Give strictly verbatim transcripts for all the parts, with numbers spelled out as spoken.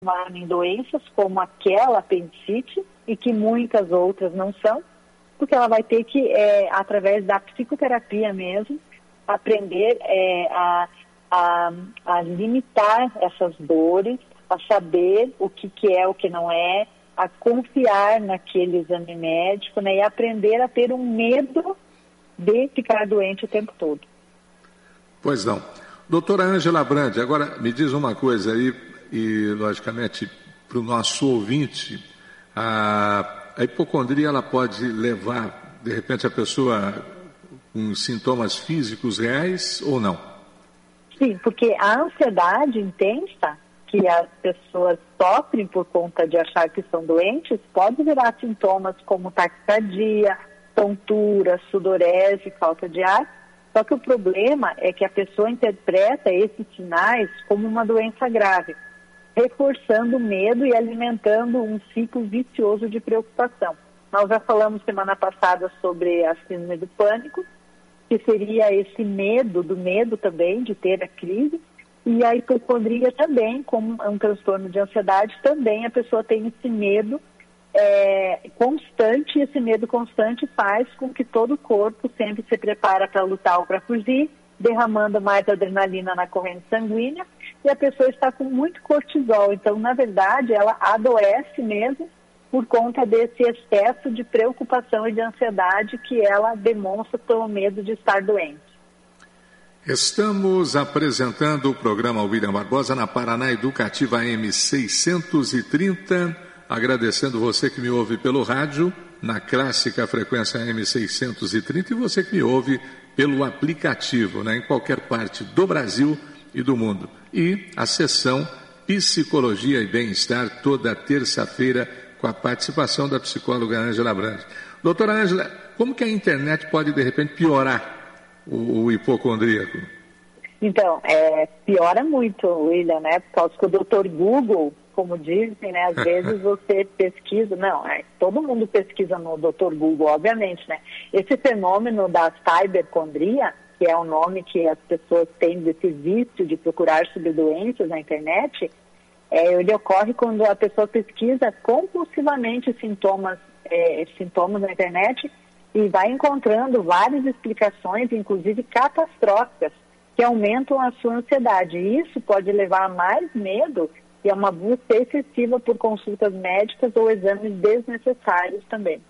em doenças como aquela apendicite e que muitas outras não são, porque ela vai ter que, é, através da psicoterapia mesmo, aprender é, a, a, a limitar essas dores, a saber o que, que é, o que não é, a confiar naquele exame médico, né, e aprender a ter um medo de ficar doente o tempo todo. Pois não. Doutora Ângela Brandi, agora me diz uma coisa aí, e logicamente para o nosso ouvinte, a, a hipocondria ela pode levar, de repente, a pessoa com sintomas físicos reais ou não? Sim, porque a ansiedade intensa que as pessoas sofrem por conta de achar que são doentes pode virar sintomas como taquicardia, tontura, sudorese, falta de ar. Só que o problema é que a pessoa interpreta esses sinais como uma doença grave, reforçando o medo e alimentando um ciclo vicioso de preocupação. Nós já falamos semana passada sobre a síndrome do pânico, que seria esse medo, do medo também de ter a crise, e a hipocondria também, como um transtorno de ansiedade, também a pessoa tem esse medo é, constante, e esse medo constante faz com que todo o corpo sempre se prepara para lutar ou para fugir, derramando mais adrenalina na corrente sanguínea, e a pessoa está com muito cortisol. Então, na verdade, ela adoece mesmo por conta desse excesso de preocupação e de ansiedade que ela demonstra pelo medo de estar doente. Estamos apresentando o programa William Barbosa na Paraná Educativa M seiscentos e trinta, agradecendo você que me ouve pelo rádio, na clássica frequência M seiscentos e trinta, e você que me ouve pelo aplicativo, né, em qualquer parte do Brasil e do mundo. E a sessão Psicologia e Bem-Estar, toda terça-feira, com a participação da psicóloga Ângela Brandi. Doutora Ângela, como que a internet pode, de repente, piorar o, o hipocondríaco? Então, é, piora muito, William, né? Por causa que o doutor Google, como dizem, né? Às vezes você pesquisa, não, é, todo mundo pesquisa no doutor Google, obviamente, né? Esse fenômeno da cibercondria, que é o nome que as pessoas têm desse vício de procurar sobre doenças na internet, é, ele ocorre quando a pessoa pesquisa compulsivamente sintomas, é, sintomas na internet e vai encontrando várias explicações, inclusive catastróficas, que aumentam a sua ansiedade. E isso pode levar a mais medo e a uma busca excessiva por consultas médicas ou exames desnecessários também.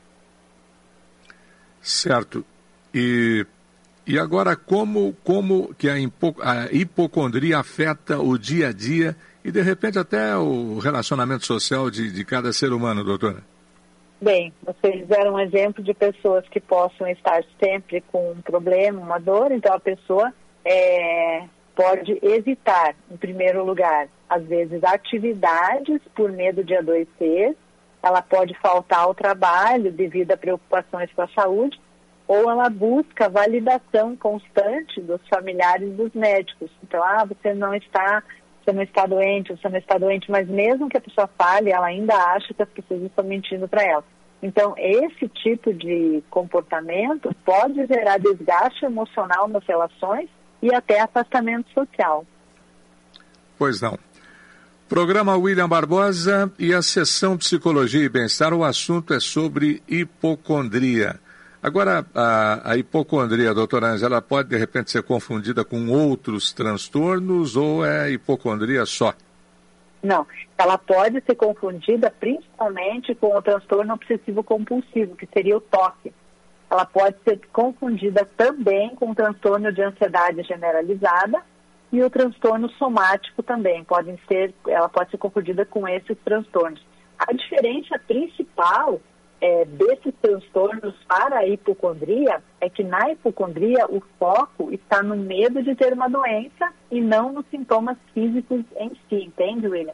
Certo. E, e agora, como, como que a, hipo, a hipocondria afeta o dia a dia e, de repente, até o relacionamento social de, de cada ser humano, doutora? Bem, vocês deram um exemplo de pessoas que possam estar sempre com um problema, uma dor, então a pessoa é, pode evitar, em primeiro lugar, às vezes, atividades por medo de adoecer, ela pode faltar ao trabalho devido a preocupações com a saúde, ou ela busca validação constante dos familiares e dos médicos. Então, ah, você não está... você não está doente, você não está doente, mas mesmo que a pessoa fale, ela ainda acha que as pessoas estão mentindo para ela. Então, esse tipo de comportamento pode gerar desgaste emocional nas relações e até afastamento social. Pois não. Programa William Barbosa e a sessão Psicologia e Bem-Estar, o assunto é sobre hipocondria. Agora, a, a hipocondria, doutora Ângela, pode de repente ser confundida com outros transtornos ou é hipocondria só? Não, ela pode ser confundida principalmente com o transtorno obsessivo-compulsivo, que seria o T O C. Ela pode ser confundida também com o transtorno de ansiedade generalizada e o transtorno somático também. Podem ser, ela pode ser confundida com esses transtornos. A diferença principal É, desses transtornos para a hipocondria é que na hipocondria o foco está no medo de ter uma doença e não nos sintomas físicos em si, entende, William?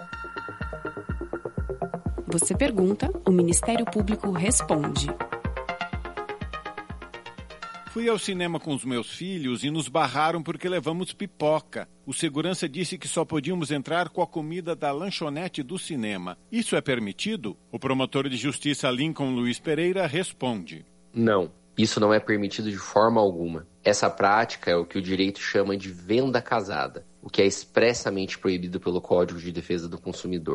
Você pergunta, o Ministério Público responde. Fui ao cinema com os meus filhos e nos barraram porque levamos pipoca. O segurança disse que só podíamos entrar com a comida da lanchonete do cinema. Isso é permitido? O promotor de justiça Lincoln Luiz Pereira responde. Não, isso não é permitido de forma alguma. Essa prática é o que o direito chama de venda casada. o que é expressamente proibido pelo Código de Defesa do Consumidor.